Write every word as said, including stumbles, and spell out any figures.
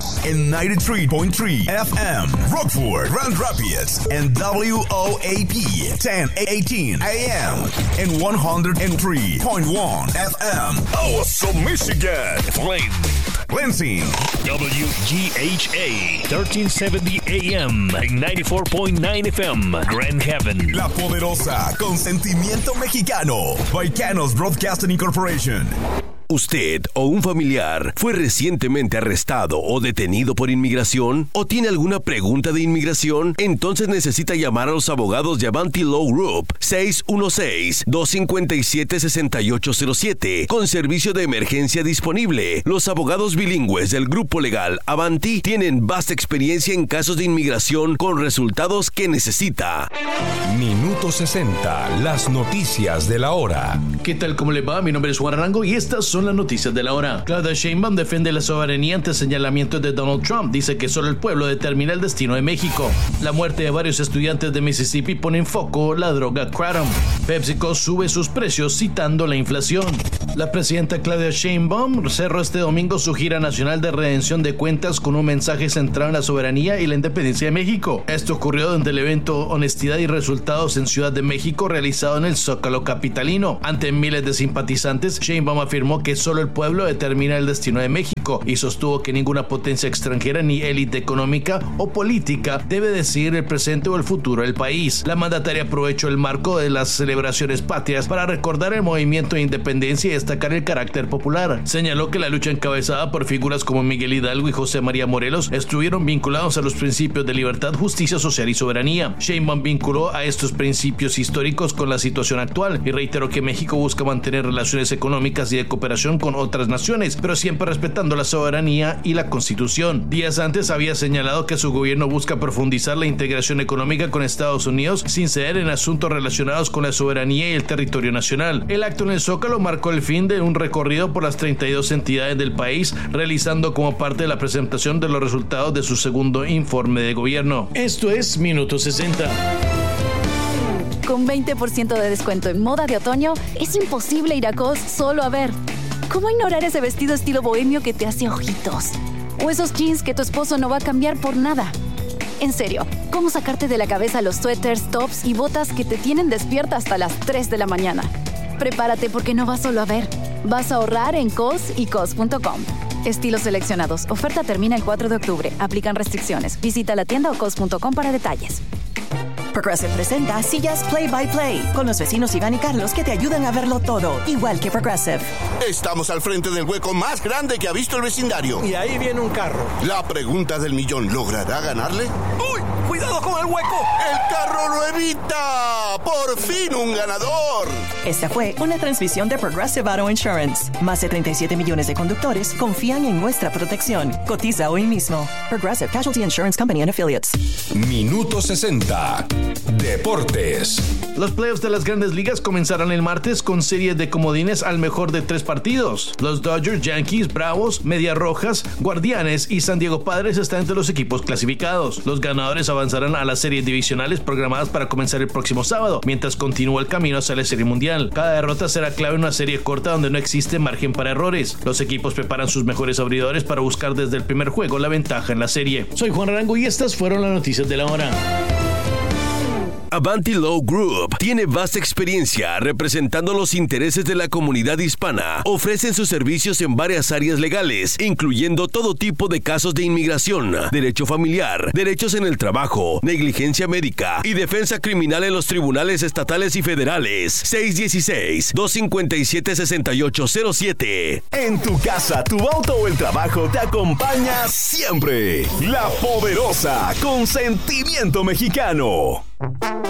en noventa y tres punto tres F M, Rockford, Grand Rapids, and W O A P ten eighteen A M, and one oh three point one F M, Awesome, Michigan, Flint, Lansing, W G H A thirteen seventy A M, and ninety-four point nine F M, Grand Haven. La Poderosa, con sentimiento mexicano, Vaicanos Broadcasting Incorporation. ¿Usted o un familiar fue recientemente arrestado o detenido por inmigración? ¿O tiene alguna pregunta de inmigración? Entonces necesita llamar a los abogados de Avanti Law Group seis uno seis, dos cinco siete, seis ocho cero siete con servicio de emergencia disponible. Los abogados bilingües del grupo legal Avanti tienen vasta experiencia en casos de inmigración con resultados que necesita. Minuto sesenta, las noticias de la hora. ¿Qué tal? ¿Cómo le va? Mi nombre es Juan Arango y estas son las noticias de la hora. Claudia Sheinbaum defiende la soberanía ante señalamientos de Donald Trump. Dice que solo el pueblo determina el destino de México. La muerte de varios estudiantes de Mississippi pone en foco la droga Kratom. PepsiCo sube sus precios citando la inflación. La presidenta Claudia Sheinbaum cerró este domingo su gira nacional de redención de cuentas con un mensaje centrado en la soberanía y la independencia de México. Esto ocurrió durante el evento Honestidad y Resultados en Ciudad de México realizado en el Zócalo capitalino. Ante miles de simpatizantes, Sheinbaum afirmó que solo el pueblo determina el destino de México y sostuvo que ninguna potencia extranjera ni élite económica o política debe decidir el presente o el futuro del país. La mandataria aprovechó el marco de las celebraciones patrias para recordar el movimiento de independencia y destacar el carácter popular. Señaló que la lucha encabezada por figuras como Miguel Hidalgo y José María Morelos estuvieron vinculados a los principios de libertad, justicia social y soberanía. Sheinbaum vinculó a estos principios históricos con la situación actual y reiteró que México busca mantener relaciones económicas y de cooperación con otras naciones, pero siempre respetando la soberanía y la Constitución. Días antes había señalado que su gobierno busca profundizar la integración económica con Estados Unidos sin ceder en asuntos relacionados con la soberanía y el territorio nacional. El acto en el Zócalo marcó el fin de un recorrido por las treinta y dos entidades del país, realizando como parte de la presentación de los resultados de su segundo informe de gobierno. Esto es Minuto sesenta. Con veinte por ciento de descuento en moda de otoño, es imposible ir a Cos solo a ver. ¿Cómo ignorar ese vestido estilo bohemio que te hace ojitos? O esos jeans que tu esposo no va a cambiar por nada. En serio, ¿cómo sacarte de la cabeza los suéteres, tops y botas que te tienen despierta hasta las tres de la mañana? Prepárate porque no vas solo a ver. Vas a ahorrar en Cos y Cos punto com. Estilos seleccionados. Oferta termina el cuatro de octubre. Aplican restricciones. Visita la tienda o Cos punto com para detalles. Progressive presenta Sillas Play by Play con los vecinos Iván y Carlos que te ayudan a verlo todo, igual que Progressive. Estamos al frente del hueco más grande que ha visto el vecindario. Y ahí viene un carro. La pregunta del millón, ¿logrará ganarle? ¡Uy! ¡Cuidado con el hueco! ¡El carro lo evita! ¡Por fin un ganador! Esta fue una transmisión de Progressive Auto Insurance. Más de treinta y siete millones de conductores confían en nuestra protección. Cotiza hoy mismo. Progressive Casualty Insurance Company and Affiliates. Minuto sesenta. Deportes. Los playoffs de las Grandes Ligas comenzarán el martes con series de comodines al mejor de tres partidos. Los Dodgers, Yankees, Bravos, Medias Rojas, Guardianes y San Diego Padres están entre los equipos clasificados. Los ganadores avanzarán a las series divisionales programadas para comenzar el próximo sábado, mientras continúa el camino hacia la Serie Mundial. Cada derrota será clave en una serie corta donde no existe margen para errores. Los equipos preparan sus mejores abridores para buscar desde el primer juego la ventaja en la serie. Soy Juan Arango y estas fueron las noticias de la hora. Avanti Law Group tiene vasta experiencia representando los intereses de la comunidad hispana. Ofrecen sus servicios en varias áreas legales, incluyendo todo tipo de casos de inmigración, derecho familiar, derechos en el trabajo, negligencia médica y defensa criminal en los tribunales estatales y federales. seis uno seis, dos cinco siete, seis ocho cero siete. En tu casa, tu auto o el trabajo te acompaña siempre. La Poderosa, con sentimiento mexicano.